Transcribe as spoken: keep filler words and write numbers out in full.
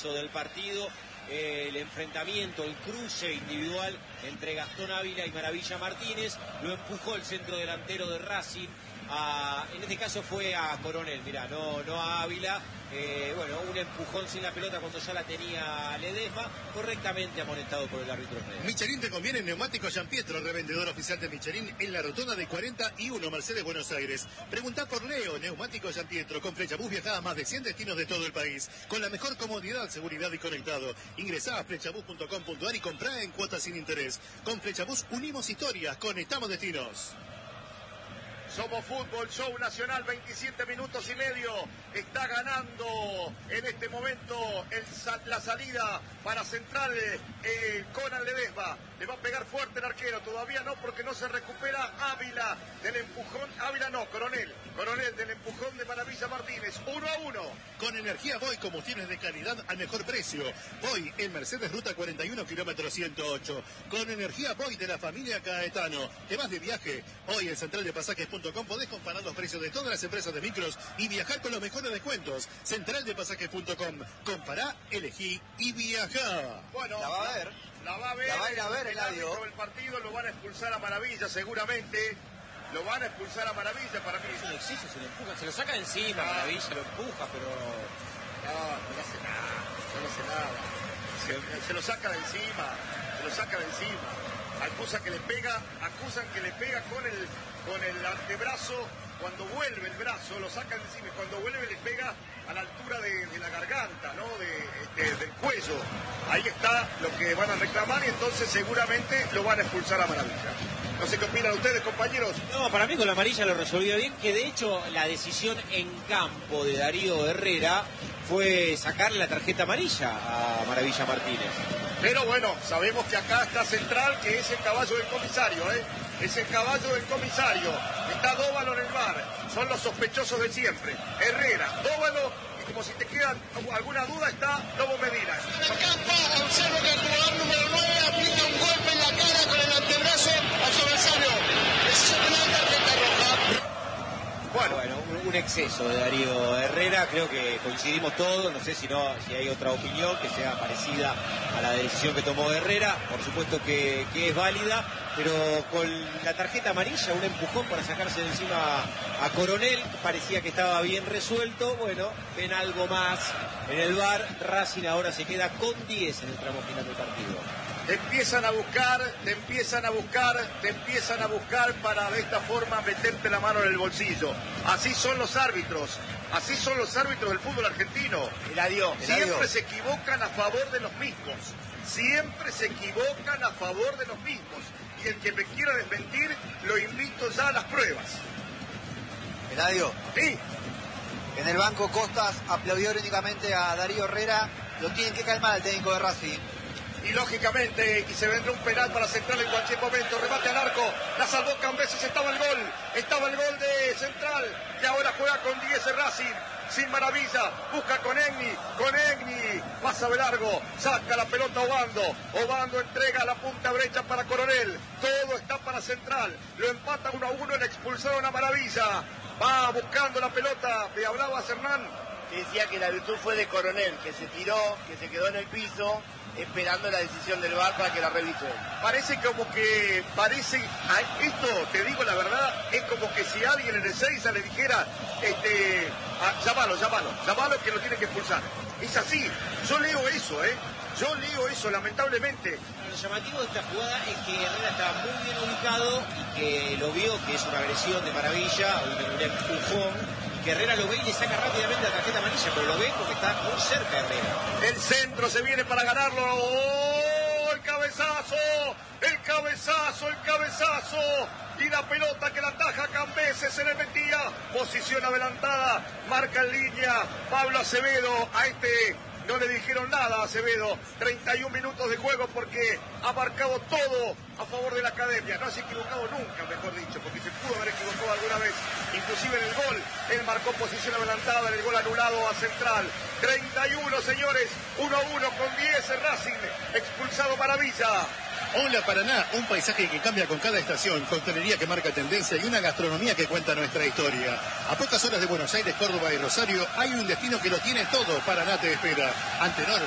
exceso del partido, eh, el enfrentamiento, el cruce individual entre Gastón Ávila y Maravilla Martínez, lo empujó el centro delantero de Racing, a, en este caso fue a Coronel, mirá, no, no a Ávila, eh, bueno, un empujón sin la pelota cuando ya la tenía Ledesma, correctamente amonestado por el árbitro Herrera. Michelin te conviene en Neumáticos Gianpietro, revendedor oficial de Michelin en la rotonda de cuarenta y uno Mercedes, Buenos Aires. Preguntá por Leo, Neumáticos Gianpietro, con Flechabús viajada a más de cien destinos de todo el país, con la mejor comodidad, seguridad y conectado. Ingresá a flechabús punto com punto ar y comprá en cuotas sin interés. Con Flechabús unimos historias, conectamos destinos. Somos Fútbol, show nacional, veintisiete minutos y medio. Está ganando en este momento el, la salida para Central eh, Conan Ledesma. Le va a pegar fuerte el arquero, todavía no porque no se recupera Ávila del empujón. Ávila no, Coronel. Coronel del empujón de Maravilla Martínez. Uno a uno. Con energía Boy, combustibles de calidad al mejor precio. Boy en Mercedes Ruta cuarenta y uno, kilómetro ciento ocho. Con energía Boy de la familia Caetano. ¿Te vas de viaje? Hoy en central de pasajes punto com podés comparar los precios de todas las empresas de micros y viajar con los mejores descuentos. central de pasajes punto com. Compará, elegí y viajá. Bueno, la va a ver. La va a ver. La va a ir a ver, el Eladio. árbitro del partido lo van a expulsar a Maravilla seguramente. Lo van a expulsar a Maravilla para mí. Es un exceso, se lo empuja, se lo saca de encima, ah. Maravilla lo empuja, pero no, no le hace nada, no le hace nada. Se, se lo saca de encima, se lo saca de encima. Acusa que le pega, acusan que le pega con el con el antebrazo, cuando vuelve el brazo, lo saca de encima, y cuando vuelve le pega a la altura de, de la garganta, ¿no? De, de, del cuello. Ahí está lo que van a reclamar y entonces seguramente lo van a expulsar a Maravilla. No sé qué opinan ustedes, compañeros. No, para mí con la amarilla lo resolvió bien, que de hecho la decisión en campo de Darío Herrera fue sacarle la tarjeta amarilla a Maravilla Martínez. Pero bueno, sabemos que acá está Central, que es el caballo del comisario, ¿eh? Es el caballo del comisario. Está Dóvalo en el bar. Son los sospechosos de siempre. Herrera, Dóvalo, y como si te queda alguna duda, está Lobo Medina. Acá está, observo que el jugador número nueve aplica un golpe en la cara con el antebrazo al adversario. Es una tarjeta roja. Bueno, bueno un, un exceso de Darío Herrera, creo que coincidimos todos, no sé si no, si hay otra opinión que sea parecida a la decisión que tomó Herrera, por supuesto que, que es válida, pero con la tarjeta amarilla, un empujón para sacarse de encima a Coronel, parecía que estaba bien resuelto, bueno, ven algo más en el V A R, Racing ahora se queda con diez en el tramo final del partido. Te empiezan a buscar, te empiezan a buscar, te empiezan a buscar para de esta forma meterte la mano en el bolsillo. Así son los árbitros, así son los árbitros del fútbol argentino. Eladio, Siempre Eladio. se equivocan a favor de los mismos, siempre se equivocan a favor de los mismos. Y el que me quiera desmentir, lo invito ya a las pruebas. Eladio. Sí. En el banco Costas aplaudió únicamente a Darío Herrera, lo tienen que calmar al técnico de Racing. Y lógicamente, y se vendrá un penal para Central en cualquier momento, remate al arco, la salvó Cambeses, estaba el gol, estaba el gol de Central, que ahora juega con diez en Racing, sin Maravilla, busca con Egni, con Egni, pasa de largo, saca la pelota Obando, Obando entrega la punta derecha para Coronel, todo está para Central, lo empata uno a uno, le expulsaron a Maravilla, va buscando la pelota, ¿te hablabas, Hernán? Que decía que la virtud fue de Coronel, que se tiró, que se quedó en el piso, esperando la decisión del V A R para que la revise. Parece como que, parece, esto te digo la verdad, es como que si alguien en el Seiza le dijera, este, ah, llámalo, llámalo, llámalo que lo tiene que expulsar. Es así, yo leo eso, ¿eh? Yo leo eso, lamentablemente. Lo llamativo de esta jugada es que Herrera estaba muy bien ubicado y que lo vio, que es una agresión de Maravilla, un, un empujón, que Herrera lo ve y le saca rápidamente la tarjeta amarilla, pero lo ve porque está muy cerca Herrera. El centro se viene para ganarlo. ¡Oh, el cabezazo! El cabezazo, el cabezazo. Y la pelota que la ataja Cambeses se le metía. Posición adelantada. Marca en línea Pablo Acevedo. A este no le dijeron nada a Acevedo. treinta y un minutos de juego porque ha marcado todo a favor de la Academia. No se ha equivocado nunca, mejor dicho, porque se pudo haber equivocado alguna vez. Inclusive en el gol, él marcó posición adelantada en el gol anulado a Central. treinta y uno, señores, uno a uno con diez en Racing. Expulsado Maravilla. Hola Paraná, un paisaje que cambia con cada estación, coctelería que marca tendencia y una gastronomía que cuenta nuestra historia. A pocas horas de Buenos Aires, Córdoba y Rosario hay un destino que lo tiene todo. Paraná te espera. Antenor